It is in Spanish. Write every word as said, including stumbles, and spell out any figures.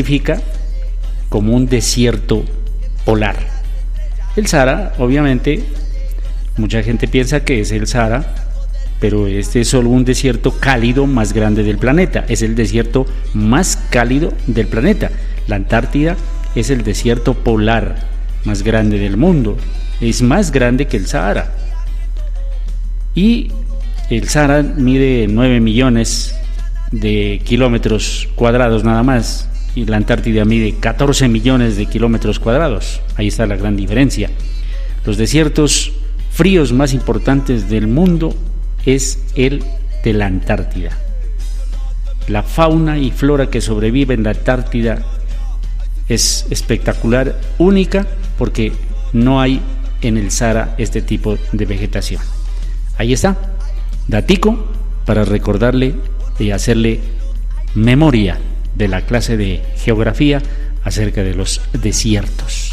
identifica como un desierto polar. El Sahara, obviamente, mucha gente piensa que es el Sahara, pero este es solo un desierto cálido más grande del planeta. Es el desierto más cálido del planeta. La Antártida es el desierto polar más grande del mundo. Es más grande que el Sahara. Y el Sahara mide nueve millones de kilómetros cuadrados nada más, y la Antártida mide catorce millones de kilómetros cuadrados. Ahí está la gran diferencia. Los desiertos fríos más importantes del mundo es el de la Antártida. La fauna y flora que sobrevive en la Antártida es espectacular, única, porque no hay en el Sahara este tipo de vegetación. Ahí está, datico para recordarle y hacerle memoria de la clase de geografía acerca de los desiertos.